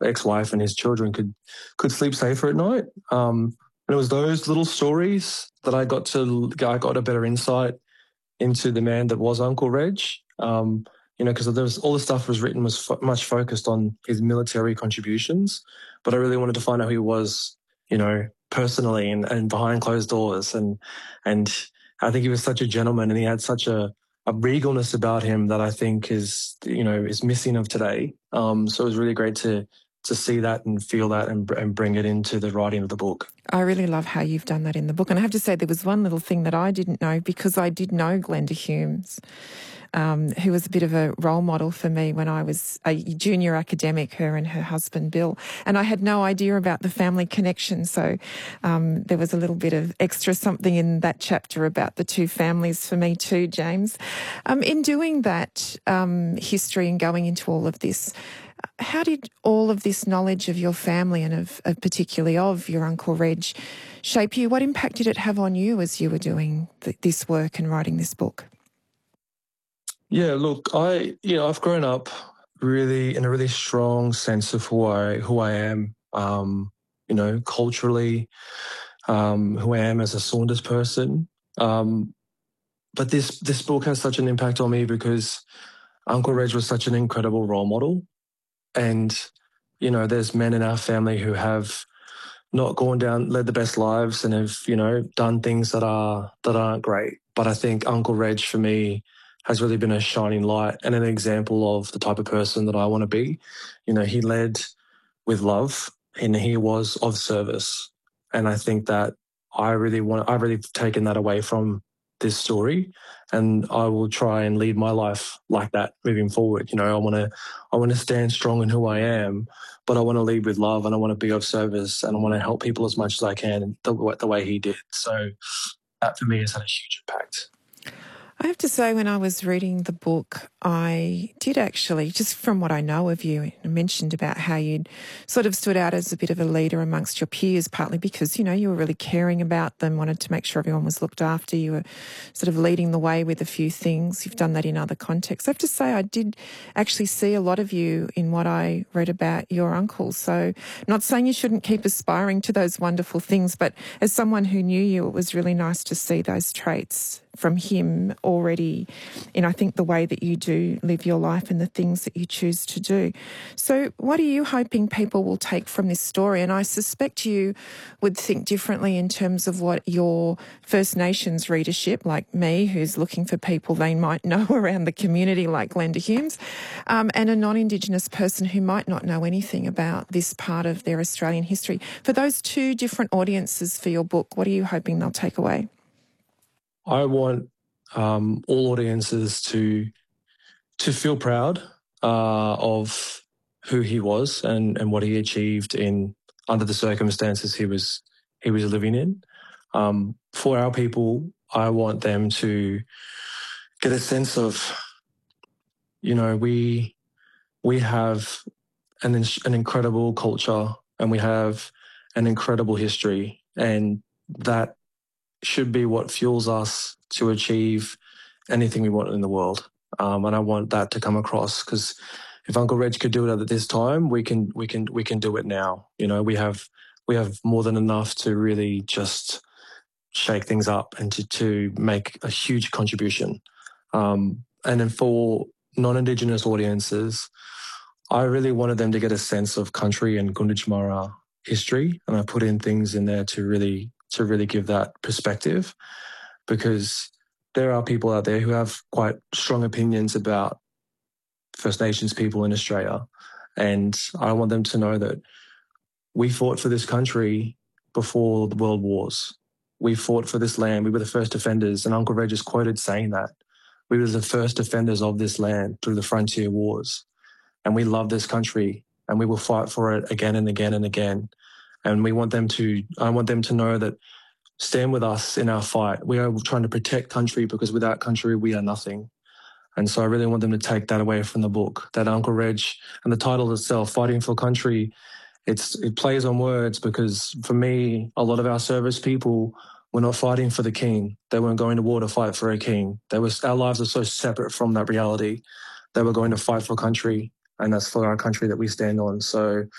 ex-wife and his children could sleep safer at night. And it was those little stories that I got a better insight into the man that was Uncle Reg. Because there was all the stuff was written was much focused on his military contributions, but I really wanted to find out who he was, personally and behind closed doors. And I think he was such a gentleman, and he had such a regalness about him that I think is missing of today. So it was really great to see that and feel that and bring it into the writing of the book. I really love how you've done that in the book. And I have to say there was one little thing that I didn't know, because I did know Glenda Humes, who was a bit of a role model for me when I was a junior academic, her and her husband, Bill. And I had no idea about the family connection. So there was a little bit of extra something in that chapter about the two families for me too, James. In doing that history and going into all of this, how did all of this knowledge of your family and of particularly of your Uncle Reg shape you? What impact did it have on you as you were doing this work and writing this book? Yeah, look, I've grown up really in a really strong sense of who I am, culturally, who I am as a Saunders person. But this book has such an impact on me because Uncle Reg was such an incredible role model. And, there's men in our family who have not led the best lives and have, done things that aren't great. But I think Uncle Reg for me has really been a shining light and an example of the type of person that I want to be. He led with love and he was of service. And I think that I've really taken that away from this story, and I will try and lead my life like that moving forward. I want to stand strong in who I am, but I want to lead with love, and I want to be of service, and I want to help people as much as I can the way he did. So that for me has had a huge impact. I have to say, when I was reading the book, I did actually, just from what I know of you, I mentioned about how you'd sort of stood out as a bit of a leader amongst your peers, partly because, you were really caring about them, wanted to make sure everyone was looked after. You were sort of leading the way with a few things. You've done that in other contexts. I have to say, I did actually see a lot of you in what I read about your uncle. So not saying you shouldn't keep aspiring to those wonderful things, but as someone who knew you, it was really nice to see those traits from him already in, I think, the way that you do live your life and the things that you choose to do. So what are you hoping people will take from this story? And I suspect you would think differently in terms of what your First Nations readership, like me, who's looking for people they might know around the community, like Glenda Humes, and a non-Indigenous person who might not know anything about this part of their Australian history. For those two different audiences for your book, what are you hoping they'll take away? I want all audiences to feel proud of who he was and what he achieved under the circumstances he was living in. For our people, I want them to get a sense of, we have an incredible culture and we have an incredible history, and that should be what fuels us to achieve anything we want in the world. And I want that to come across, because if Uncle Reg could do it at this time, we can do it now. We have more than enough to really just shake things up and to make a huge contribution. And then for non-Indigenous audiences, I really wanted them to get a sense of country and Gunditjmara history, and I put in things in there to really give that perspective, because there are people out there who have quite strong opinions about First Nations people in Australia. And I want them to know that we fought for this country before the world wars. We fought for this land. We were the first defenders. And Uncle Reg is quoted saying that. We were the first defenders of this land through the frontier wars. And we love this country, and we will fight for it again and again and again. And I want them to know that stand with us in our fight. We are trying to protect country, because without country, we are nothing. And so I really want them to take that away from the book, that Uncle Reg and the title itself, Fighting for Country, it plays on words, because for me, a lot of our service people were not fighting for the king. They weren't going to war to fight for a king. Our lives are so separate from that reality. They were going to fight for country, and that's for our country that we stand on. So